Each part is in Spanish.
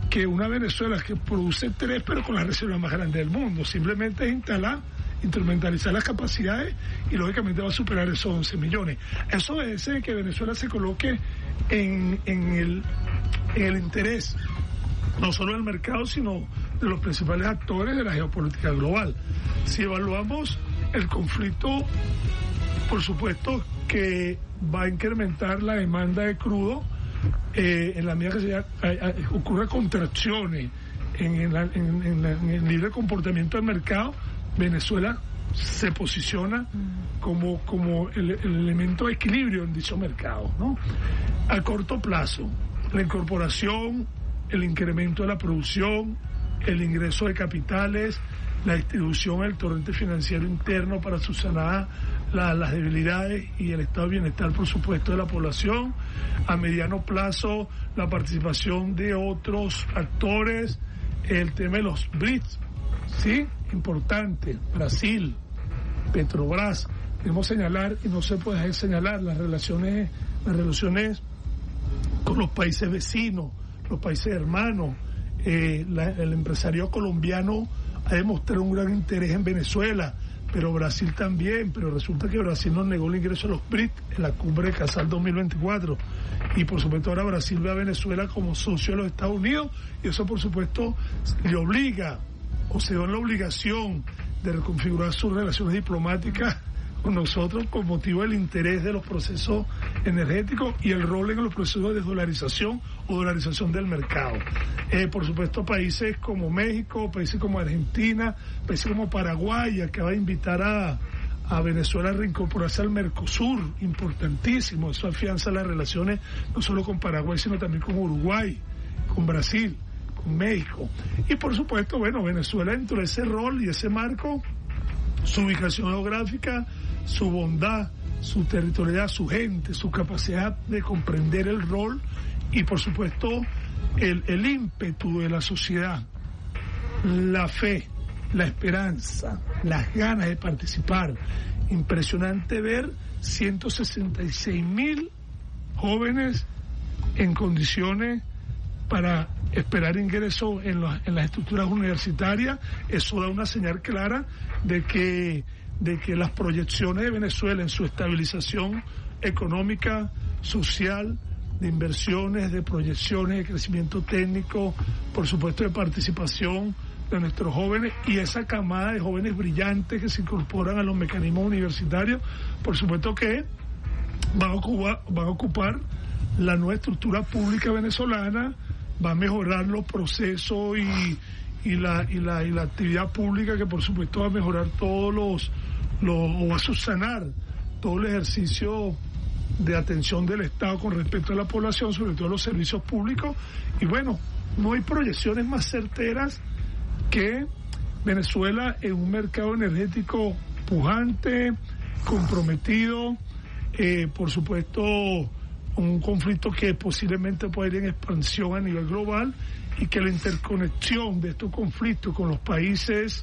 que una Venezuela que produce 3, pero con las reservas más grandes del mundo. Simplemente es instrumentalizar las capacidades y lógicamente va a superar esos 11 millones. Eso obedece que Venezuela se coloque en el interés no solo del mercado, sino de los principales actores de la geopolítica global. Si evaluamos el conflicto, por supuesto que va a incrementar la demanda de crudo en la medida que ocurra contracciones en el libre comportamiento del mercado. Venezuela se posiciona como el elemento de equilibrio en dicho mercado, ¿no? A corto plazo, la incorporación, el incremento de la producción, el ingreso de capitales, la distribución del torrente financiero interno para subsanar las debilidades y el estado de bienestar, por supuesto, de la población. A mediano plazo, la participación de otros actores, el tema de los BRICS, ¿sí? Importante, Brasil, Petrobras. Debemos señalar, y no se puede dejar de señalar, las relaciones con los países vecinos, los países hermanos. El empresario colombiano ha demostrado un gran interés en Venezuela, pero Brasil también, pero resulta que Brasil nos negó el ingreso a los BRICS en la cumbre de Casal 2024, y por supuesto ahora Brasil ve a Venezuela como socio de los Estados Unidos, y eso por supuesto le obliga, o se da la obligación de reconfigurar sus relaciones diplomáticas con nosotros con motivo del interés de los procesos energéticos y el rol en los procesos de desdolarización o dolarización del mercado. Por supuesto, países como México, países como Argentina, países como Paraguay, acaba de invitar a Venezuela a reincorporarse al Mercosur, importantísimo. Eso afianza las relaciones no solo con Paraguay, sino también con Uruguay, con Brasil, con México. Y por supuesto, bueno, Venezuela dentro de ese rol y ese marco, su ubicación geográfica, su bondad, su territorialidad, su gente, su capacidad de comprender el rol y por supuesto el ímpetu de la sociedad, la fe, la esperanza, las ganas de participar. Impresionante ver 166.000 jóvenes en condiciones para esperar ingreso en las estructuras universitarias. Eso da una señal clara de que las proyecciones de Venezuela en su estabilización económica, social, de inversiones, de proyecciones, de crecimiento técnico, por supuesto de participación de nuestros jóvenes y esa camada de jóvenes brillantes que se incorporan a los mecanismos universitarios, por supuesto que van a ocupar la nueva estructura pública venezolana, va a mejorar los procesos y la actividad pública, que por supuesto va a mejorar todos o va a subsanar todo el ejercicio de atención del Estado con respecto a la población, sobre todo los servicios públicos. Y bueno, no hay proyecciones más certeras que Venezuela en un mercado energético pujante, comprometido, por supuesto un conflicto que posiblemente puede ir en expansión a nivel global, y que la interconexión de estos conflictos con los países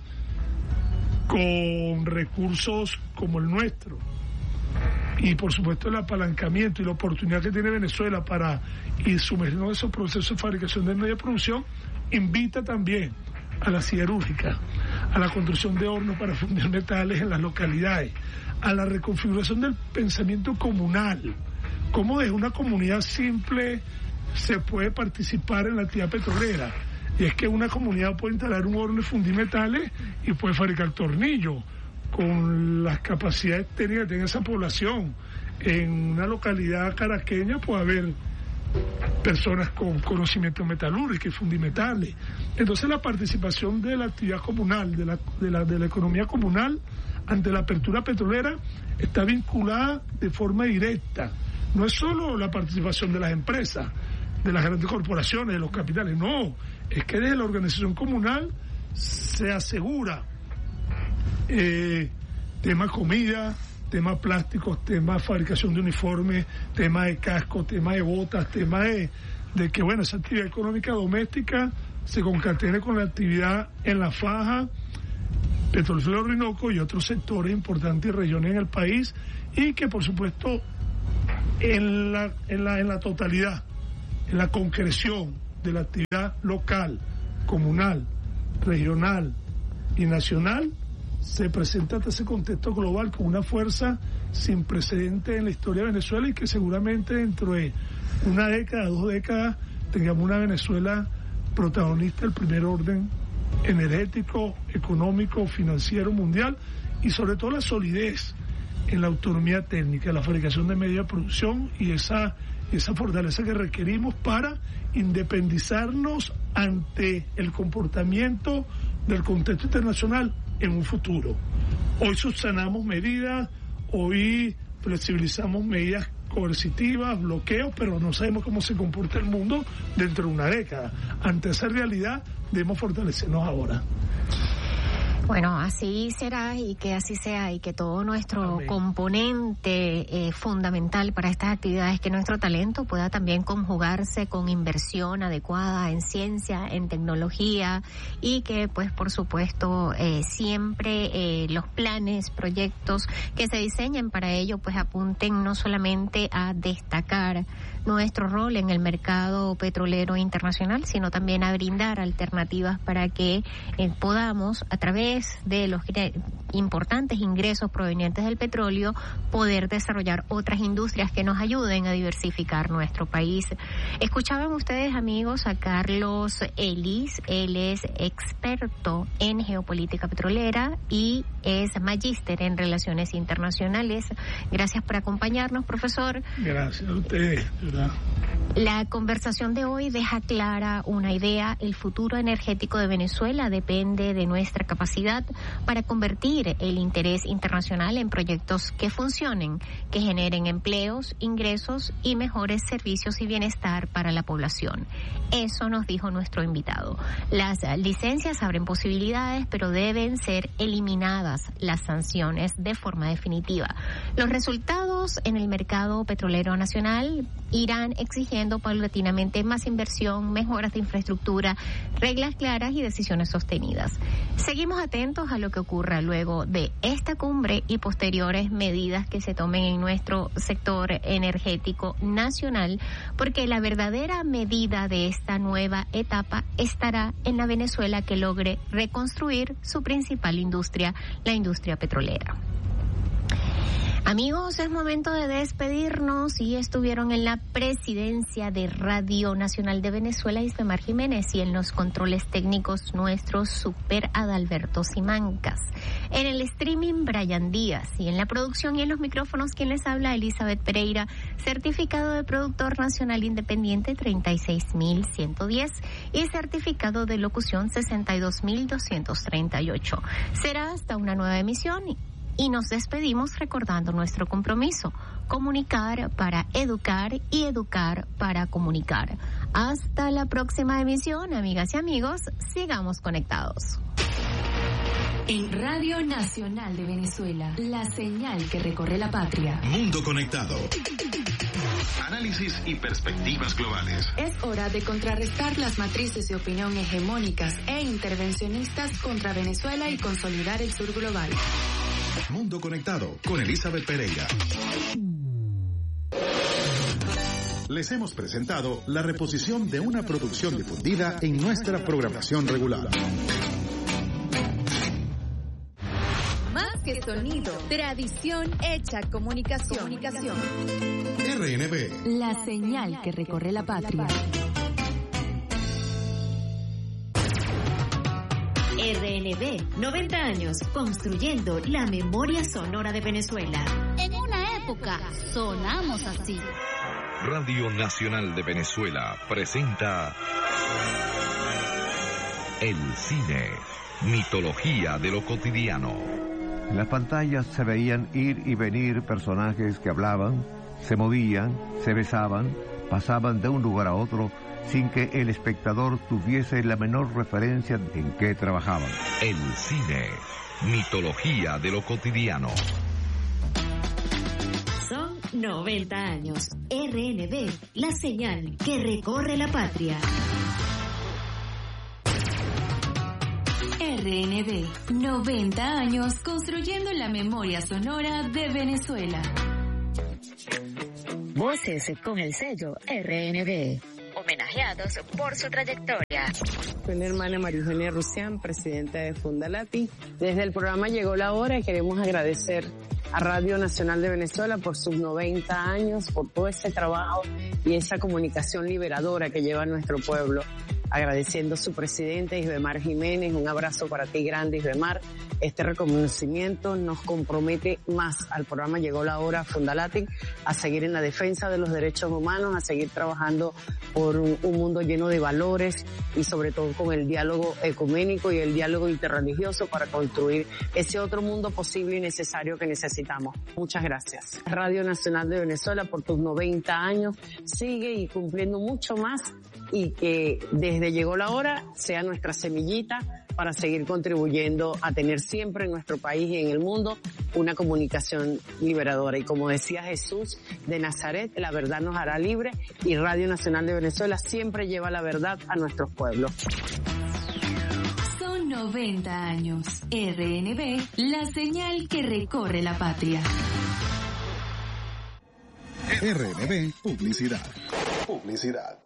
con recursos como el nuestro y por supuesto el apalancamiento y la oportunidad que tiene Venezuela para ir sumergiendo en esos procesos de fabricación de media producción, invita también a la siderúrgica, a la construcción de hornos para fundir metales en las localidades, a la reconfiguración del pensamiento comunal. Cómo desde una comunidad simple se puede participar en la actividad petrolera. Y es que una comunidad puede instalar un horno de fundir metales y puede fabricar tornillos con las capacidades técnicas que tiene esa población. En una localidad caraqueña puede haber personas con conocimiento metalúrgico y fundir metales. Entonces la participación de la actividad comunal, de la economía comunal ante la apertura petrolera está vinculada de forma directa. No es solo la participación de las empresas, de las grandes corporaciones, de los capitales, no, es que desde la organización comunal se asegura tema comida, tema plásticos, tema fabricación de uniformes, tema de cascos, tema de botas, tema de que bueno, esa actividad económica doméstica se concatene con la actividad en la faja, Petrolero Orinoco y otros sectores importantes y regiones en el país, y que por supuesto en la totalidad, en la concreción de la actividad local, comunal, regional y nacional, se presenta ante ese contexto global con una fuerza sin precedente en la historia de Venezuela, y que seguramente dentro de una década, 2 décadas, tengamos una Venezuela protagonista del primer orden energético, económico, financiero mundial, y sobre todo la solidez en la autonomía técnica, la fabricación de medios de producción y esa fortaleza que requerimos para independizarnos ante el comportamiento del contexto internacional en un futuro. Hoy subsanamos medidas, hoy flexibilizamos medidas coercitivas, bloqueos, pero no sabemos cómo se comporta el mundo dentro de una década. Ante esa realidad debemos fortalecernos ahora. Bueno, así será, y que así sea, y que todo nuestro Amén. Componente fundamental para estas actividades, que nuestro talento pueda también conjugarse con inversión adecuada en ciencia, en tecnología, y que pues por supuesto siempre los planes, proyectos que se diseñen para ello pues apunten no solamente a destacar nuestro rol en el mercado petrolero internacional, sino también a brindar alternativas para que podamos, a través de los importantes ingresos provenientes del petróleo, poder desarrollar otras industrias que nos ayuden a diversificar nuestro país. Escuchaban ustedes, amigos, a Carlos Ellis. Él es experto en geopolítica petrolera y es magíster en relaciones internacionales. Gracias por acompañarnos, profesor. Gracias a ustedes, ¿verdad? La conversación de hoy deja clara una idea: el futuro energético de Venezuela depende de nuestra capacidad para convertir el interés internacional en proyectos que funcionen, que generen empleos, ingresos y mejores servicios y bienestar para la población. Eso nos dijo nuestro invitado. Las licencias abren posibilidades, pero deben ser eliminadas las sanciones de forma definitiva. Los resultados en el mercado petrolero nacional irán exigiendo paulatinamente más inversión, mejoras de infraestructura, reglas claras y decisiones sostenidas. Seguimos atentos a lo que ocurra luego de esta cumbre y posteriores medidas que se tomen en nuestro sector energético nacional, porque la verdadera medida de esta nueva etapa estará en la Venezuela que logre reconstruir su principal industria, la industria petrolera. Amigos, es momento de despedirnos, y estuvieron en la presidencia de Radio Nacional de Venezuela Ismemar Jiménez, y en los controles técnicos nuestro super Adalberto Simancas. En el streaming Brian Díaz, y en la producción y en los micrófonos quien les habla Elizabeth Pereira, certificado de productor nacional independiente 36.110 y certificado de locución 62.238. Será hasta una nueva emisión. Y nos despedimos recordando nuestro compromiso: comunicar para educar y educar para comunicar. Hasta la próxima emisión, amigas y amigos, sigamos conectados. En Radio Nacional de Venezuela, la señal que recorre la patria. Mundo Conectado. Análisis y perspectivas globales. Es hora de contrarrestar las matrices de opinión hegemónicas e intervencionistas contra Venezuela y consolidar el sur global. Mundo Conectado con Elizabeth Pereira. Les hemos presentado la reposición de una producción difundida en nuestra programación regular. Más que sonido, tradición hecha comunicación. RNB. La señal que recorre la patria. RNB, 90 años construyendo la memoria sonora de Venezuela. En una época sonamos así. Radio Nacional de Venezuela presenta El cine, mitología de lo cotidiano. En las pantallas se veían ir y venir personajes que hablaban, se movían, se besaban, pasaban de un lugar a otro sin que el espectador tuviese la menor referencia en qué trabajaban. El cine, mitología de lo cotidiano. Son 90 años. RNB, la señal que recorre la patria. RNB, 90 años construyendo la memoria sonora de Venezuela. Voces con el sello RNB. Homenaje homenajeados por su trayectoria. Soy mi hermana María Eugenia Rusián, presidenta de Fundalati. Desde el programa Llegó la Hora y queremos agradecer a Radio Nacional de Venezuela por sus 90 años, por todo ese trabajo y esa comunicación liberadora que lleva nuestro pueblo. Agradeciendo a su presidente, Isbemar Jiménez. Un abrazo para ti grande, Isbemar. Este reconocimiento nos compromete más al programa Llegó la Hora Fundalati a seguir en la defensa de los derechos humanos, a seguir trabajando por un mundo lleno de valores y sobre todo con el diálogo ecuménico y el diálogo interreligioso para construir ese otro mundo posible y necesario que necesitamos. Muchas gracias. Radio Nacional de Venezuela, por tus 90 años, sigue y cumpliendo mucho más, y que desde Llegó la Hora sea nuestra semillita para seguir contribuyendo a tener siempre en nuestro país y en el mundo una comunicación liberadora. Y como decía Jesús de Nazaret, la verdad nos hará libre, y Radio Nacional de Venezuela siempre lleva la verdad a nuestros pueblos. Son 90 años. RNB, la señal que recorre la patria. RNB Publicidad. Publicidad.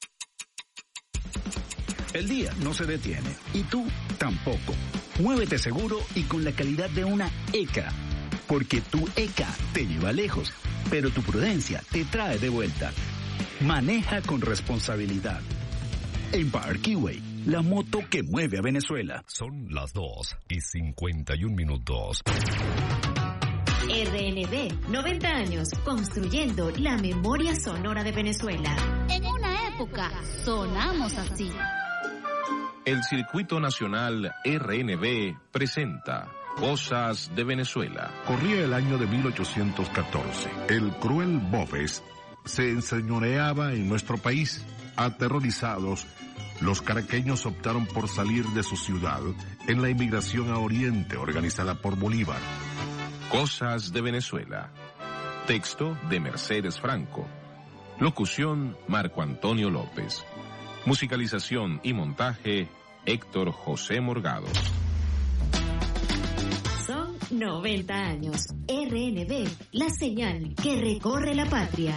El día no se detiene y tú tampoco. Muévete seguro y con la calidad de una ECA, porque tu ECA te lleva lejos, pero tu prudencia te trae de vuelta. Maneja con responsabilidad. Empire Keyway, la moto que mueve a Venezuela. Son las 2:51. RNB, 90 años, construyendo la memoria sonora de Venezuela. En una época sonamos así. El Circuito Nacional RNB presenta Cosas de Venezuela. Corría el año de 1814. El cruel Boves se enseñoreaba en nuestro país. Aterrorizados, los caraqueños optaron por salir de su ciudad en la inmigración a Oriente organizada por Bolívar. Cosas de Venezuela. Texto de Mercedes Franco. Locución Marco Antonio López. Musicalización y montaje Héctor José Morgado. Son 90 años. RNB, la señal que recorre la patria.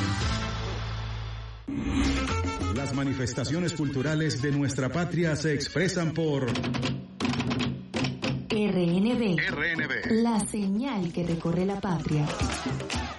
Las manifestaciones culturales de nuestra patria se expresan por RNB, la señal que recorre la patria.